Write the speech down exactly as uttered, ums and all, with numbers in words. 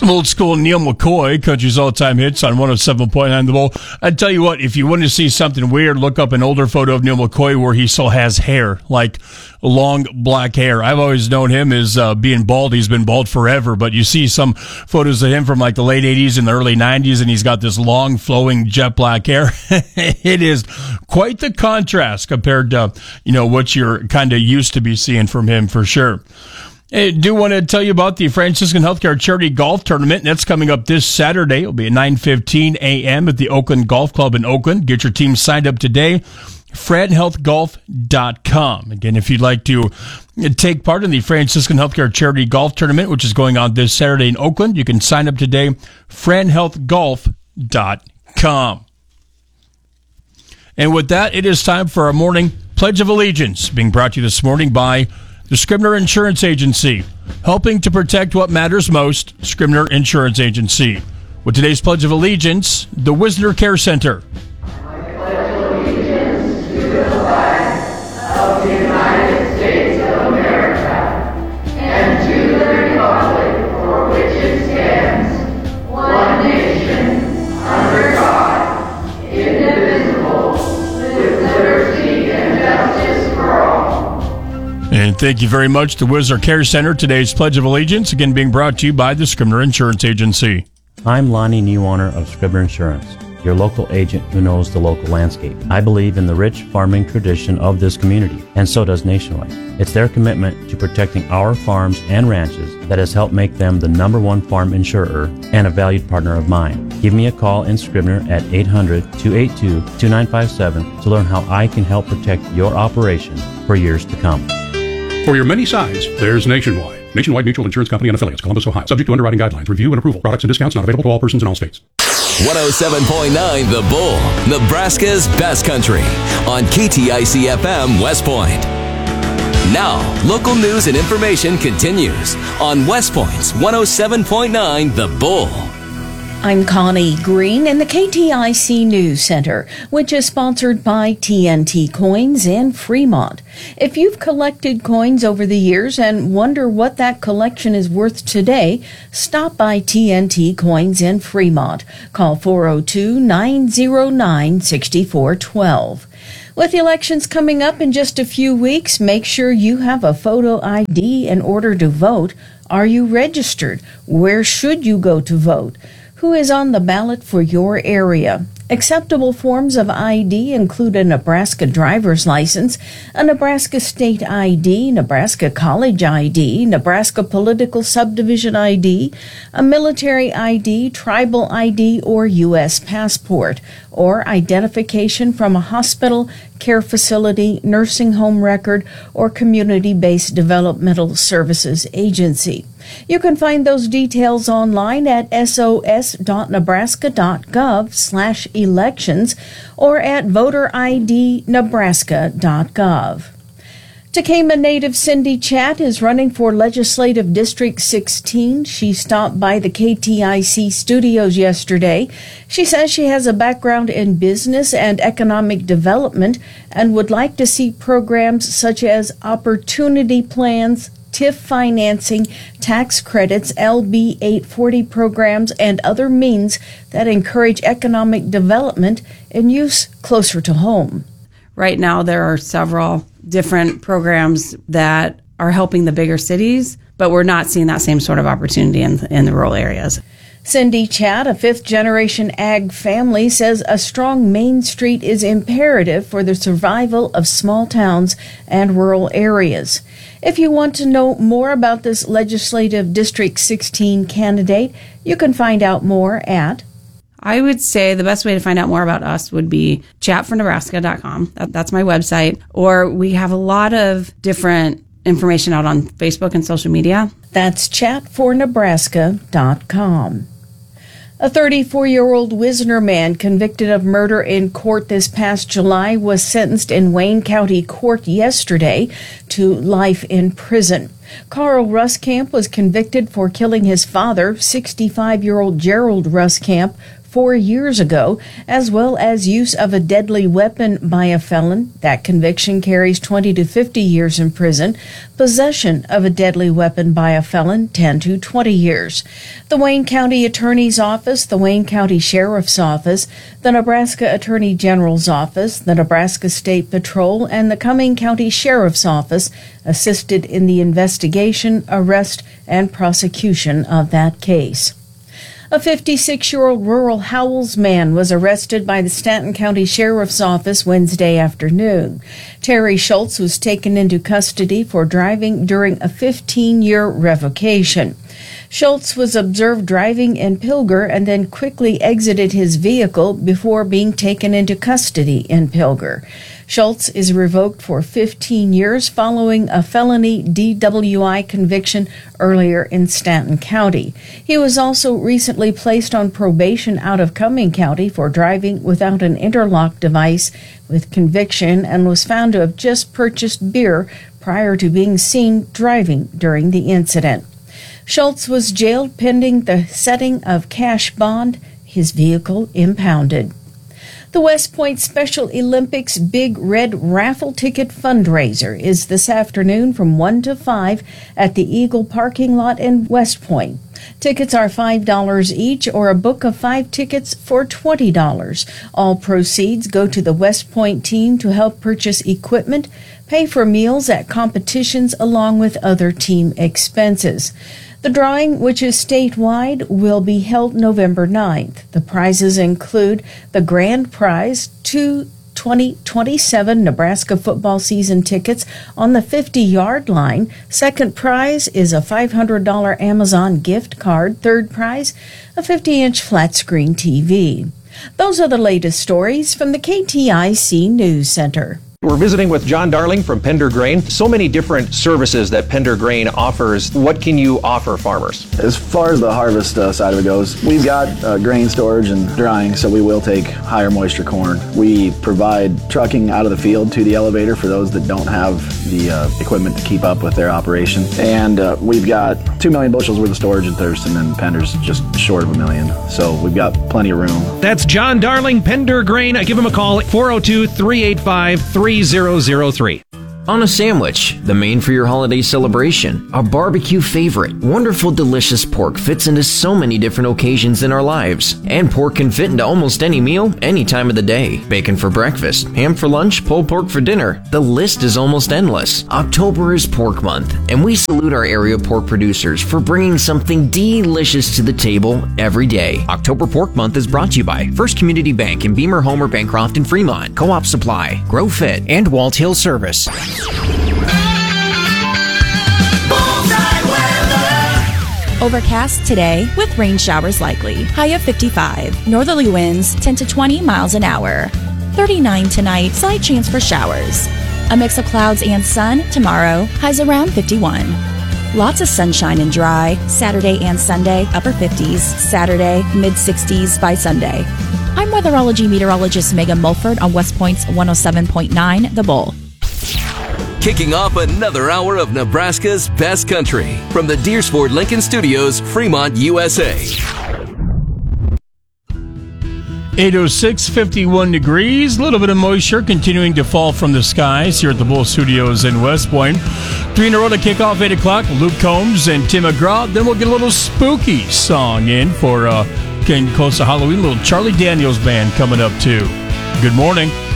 Some old school Neil McCoy, country's all-time hits on one oh seven point nine The Bull. I tell you what, if you want to see something weird, look up an older photo of Neil McCoy where he still has hair, like long black hair. I've always known him as uh, being bald. He's been bald forever, but you see some photos of him from like the late eighties and the early nineties, and he's got this long, flowing jet black hair. It is quite the contrast compared to, you know, what you're kind of used to be seeing from him for sure. I do want to tell you about the Franciscan Healthcare Charity Golf Tournament. That's coming up this Saturday. It'll be at nine fifteen a.m. at the Oakland Golf Club in Oakland. Get your team signed up today. fran health golf dot com. Again, if you'd like to take part in the Franciscan Healthcare Charity Golf Tournament, which is going on this Saturday in Oakland, you can sign up today. fran health golf dot com. And with that, it is time for our morning Pledge of Allegiance, being brought to you this morning by the Scribner Insurance Agency, helping to protect what matters most. Scribner Insurance Agency. With today's Pledge of Allegiance, the Wisner Care Center. I pledge allegiance to the flag of the United States of America and to the republic for which it stands, one nation, under God, indivisible, with liberty and justice for all. And thank you very much to Wisner Care Center. Today's Pledge of Allegiance, again being brought to you by the Scribner Insurance Agency. I'm Lonnie, new owner of Scribner Insurance, your local agent who knows the local landscape. I believe in the rich farming tradition of this community, and so does Nationwide. It's their commitment to protecting our farms and ranches that has helped make them the number one farm insurer and a valued partner of mine. Give me a call in Scribner at eight hundred, two eight two, two nine five seven to learn how I can help protect your operation for years to come. For your many sides, there's Nationwide. Nationwide Mutual Insurance Company and Affiliates, Columbus, Ohio. Subject to underwriting guidelines, review and approval. Products and discounts not available to all persons in all states. one oh seven point nine The Bull, Nebraska's best country, on K T I C F M West Point. Now, local news and information continues on West Point's one oh seven point nine The Bull. I'm Connie Green in the K T I C News Center, which is sponsored by T N T Coins in Fremont. If you've collected coins over the years and wonder what that collection is worth today, stop by T N T Coins in Fremont. Call four oh two, nine oh nine, six four one two. With elections coming up in just a few weeks, make sure you have a photo I D in order to vote. Are you registered? Where should you go to vote? Who is on the ballot for your area? Acceptable forms of I D include a Nebraska driver's license, a Nebraska state I D, Nebraska college I D, Nebraska political subdivision I D, a military I D, tribal I D, or U S passport, or identification from a hospital, care facility, nursing home record, or community-based developmental services agency. You can find those details online at s o s dot nebraska dot gov slash elections or at voter I D nebraska dot gov. Tekamah native Cindy Chatt is running for Legislative District sixteen. She stopped by the K T I C studios yesterday. She says she has a background in business and economic development and would like to see programs such as opportunity plans, T I F financing, tax credits, L B eight forty programs, and other means that encourage economic development and use closer to home. Right now, there are several different programs that are helping the bigger cities, but we're not seeing that same sort of opportunity in, in the rural areas. Cindy Chatt, a fifth-generation ag family, says a strong Main Street is imperative for the survival of small towns and rural areas. If you want to know more about this Legislative District sixteen candidate, you can find out more at I would say the best way to find out more about us would be chat for nebraska dot com. That, that's my website. Or we have a lot of different information out on Facebook and social media. That's chat for nebraska dot com. A thirty-four-year-old Wisner man convicted of murder in court this past July was sentenced in Wayne County Court yesterday to life in prison. Carl Ruskamp was convicted for killing his father, sixty-five-year-old Gerald Ruskamp, four years ago, as well as use of a deadly weapon by a felon. That conviction carries twenty to fifty years in prison. Possession of a deadly weapon by a felon, ten to twenty years. The Wayne County Attorney's Office, the Wayne County Sheriff's Office, the Nebraska Attorney General's Office, the Nebraska State Patrol, and the Cumming County Sheriff's Office assisted in the investigation, arrest, and prosecution of that case. A fifty-six-year-old rural Howells man was arrested by the Stanton County Sheriff's Office Wednesday afternoon. Terry Schultz was taken into custody for driving during a fifteen-year revocation. Schultz was observed driving in Pilger and then quickly exited his vehicle before being taken into custody in Pilger. Schultz is revoked for fifteen years following a felony D W I conviction earlier in Stanton County. He was also recently placed on probation out of Cumming County for driving without an interlock device with conviction and was found to have just purchased beer prior to being seen driving during the incident. Schultz was jailed pending the setting of cash bond, his vehicle impounded. The West Point Special Olympics Big Red Raffle Ticket Fundraiser is this afternoon from one to five at the Eagle parking lot in West Point. Tickets are five dollars each or a book of five tickets for twenty dollars. All proceeds go to the West Point team to help purchase equipment, pay for meals at competitions along with other team expenses. The drawing, which is statewide, will be held November ninth. The prizes include the grand prize, two twenty twenty-seven Nebraska football season tickets on the fifty-yard line. Second prize is a five hundred dollars Amazon gift card. Third prize, a fifty-inch flat-screen T V. Those are the latest stories from the K T I C News Center. We're visiting with John Darling from Pender Grain. So many different services that Pender Grain offers. What can you offer farmers? As far as the harvest uh, side of it goes, we've got uh, grain storage and drying, so we will take higher moisture corn. We provide trucking out of the field to the elevator for those that don't have the uh, equipment to keep up with their operation. And uh, we've got two million bushels worth of storage in Thurston, and Pender's just short of a million. So we've got plenty of room. That's John Darling, Pender Grain. Give him a call at four oh two, three eight five, three oh oh three. On a sandwich, the main for your holiday celebration, a barbecue favorite. Wonderful, delicious pork fits into so many different occasions in our lives. And pork can fit into almost any meal, any time of the day. Bacon for breakfast, ham for lunch, pulled pork for dinner. The list is almost endless. October is Pork Month, and we salute our area pork producers for bringing something delicious to the table every day. October Pork Month is brought to you by First Community Bank in Beamer, Homer, Bancroft, and Fremont, Co-op Supply, Grow Fit, and Walt Hill Service. Overcast today with rain showers likely. High of fifty-five. Northerly winds ten to twenty miles an hour. thirty-nine tonight. Slight chance for showers. A mix of clouds and sun tomorrow. Highs around fifty-one. Lots of sunshine and dry. Saturday and Sunday. Upper fifties. Saturday. Mid sixties by Sunday. I'm weatherology meteorologist Megan Mulford on West Point's one oh seven point nine The Bull. Kicking off another hour of Nebraska's best country from the Deersford Lincoln Studios, Fremont, U S A. eight oh six, fifty-one degrees. A little bit of moisture continuing to fall from the skies here at the Bull Studios in West Point. Three in a row to kick off eight o'clock. Luke Combs and Tim McGraw. Then we'll get a little spooky song in for uh, getting close to Halloween. A little Charlie Daniels Band coming up too. Good morning.